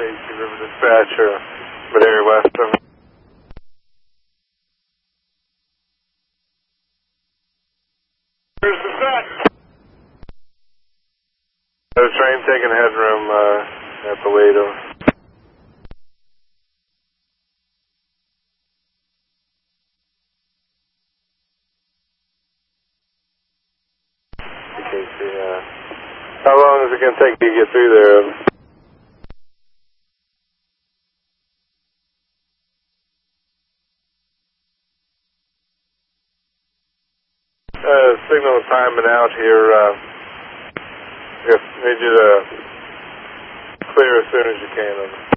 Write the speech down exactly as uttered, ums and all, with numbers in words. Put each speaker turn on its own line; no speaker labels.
Easy River Dispatcher, mid-area west of... Where's the set? The train taking headroom uh, at the Lido. Uh, how long is it going to take you to get through there? Uh, signal timing out here. Uh, yes, need you to clear as soon as you can.